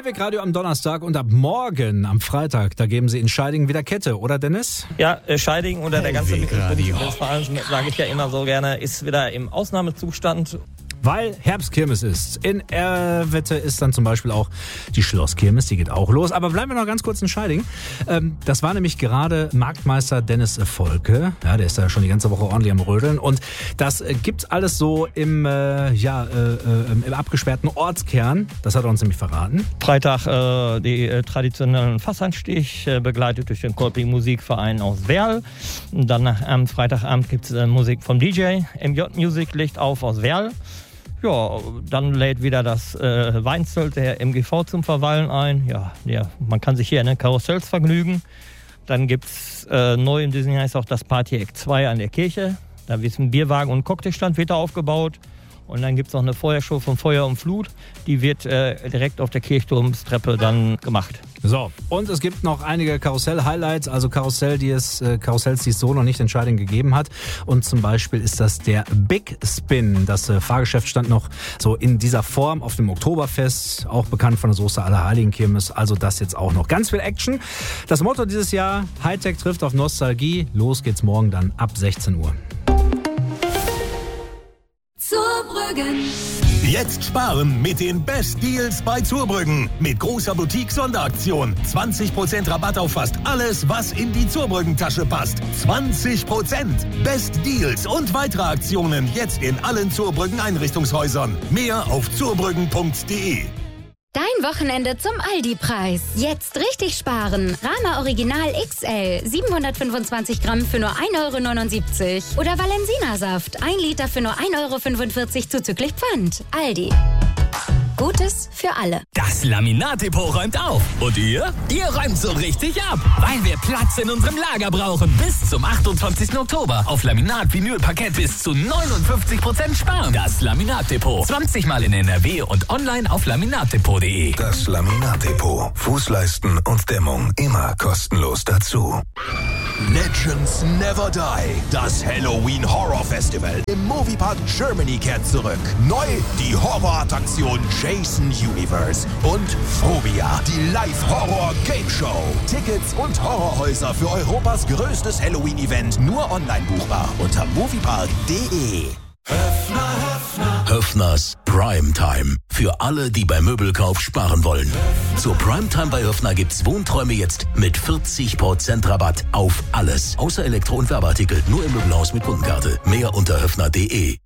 Hellweg Radio am Donnerstag und ab morgen am Freitag, da geben Sie in Scheiding wieder Kette, oder Dennis? Ja, Scheiding oder der ganze Hellweg Radio. des Vereins, sage ich ja immer so gerne, ist wieder im Ausnahmezustand. Weil Herbstkirmes ist. In Erwette ist dann zum Beispiel auch die Schlosskirmes, die geht auch los. Aber bleiben wir noch ganz kurz in Scheiding. Das war nämlich gerade Marktmeister Dennis Volke. Ja, der ist da schon die ganze Woche ordentlich am Rödeln. Und das gibt's alles so im abgesperrten Ortskern. Das hat er uns nämlich verraten. Freitag die traditionellen Fassanstich, begleitet durch den Kolping Musikverein aus Werl. Dann am Freitagabend gibt's Musik vom DJ. MJ Music legt auf aus Werl. Ja, dann lädt wieder das Weinzelt der MGV zum Verweilen ein. Ja, man kann sich hier in den Karussells vergnügen. Dann gibt's neu in diesem Jahr ist auch das Partyeck 2 an der Kirche. Da ist ein Bierwagen und ein Cocktailstand wieder aufgebaut. Und dann gibt's noch eine Feuershow von Feuer und Flut. Die wird direkt auf der Kirchturmstreppe dann gemacht. So, und es gibt noch einige Karussell-Highlights, also Karussells, die es so noch nicht in Scheiding gegeben hat. Und zum Beispiel ist das der Big Spin. Das Fahrgeschäft stand noch so in dieser Form auf dem Oktoberfest, auch bekannt von der Soße Allerheiligenkirmes. Also das jetzt auch noch. Ganz viel Action. Das Motto dieses Jahr, Hightech trifft auf Nostalgie. Los geht's morgen dann ab 16 Uhr. Zurbrüggen. Jetzt sparen mit den Best Deals bei Zurbrüggen. Mit großer Boutique-Sonderaktion. 20% Rabatt auf fast alles, was in die Zurbrüggen-Tasche passt. 20%. Best Deals und weitere Aktionen jetzt in allen Zurbrüggen-Einrichtungshäusern. Mehr auf zurbrüggen.de. Dein Wochenende zum Aldi-Preis. Jetzt richtig sparen. Rama Original XL 725 Gramm für nur 1,79 € oder Valensina-Saft 1 Liter für nur 1,45 € zuzüglich Pfand. Aldi. Gutes für alle. Das Laminat-Depot räumt auf. Und ihr? Ihr räumt so richtig ab. Weil wir Platz in unserem Lager brauchen. Bis zum 28. Oktober. Auf Laminat, Vinyl, Parkett bis zu 59% sparen. Das Laminat-Depot. 20 Mal in NRW und online auf laminatdepot.de. Das Laminat-Depot. Fußleisten und Dämmung immer kostenlos dazu. Legends Never Die. Das Halloween Horror Festival im Moviepark Germany kehrt zurück. Neu die Horror-Attraktion Jason Universe und Phobia, die Live-Horror-Game-Show. Tickets und Horrorhäuser für Europas größtes Halloween-Event nur online buchbar unter moviepark.de. Höffners Primetime. Für alle, die beim Möbelkauf sparen wollen. Zur Primetime bei Höffner gibt's Wohnträume jetzt mit 40% Rabatt auf alles. Außer Elektro- und Werbeartikel. Nur im Möbelhaus mit Kundenkarte. Mehr unter höffner.de.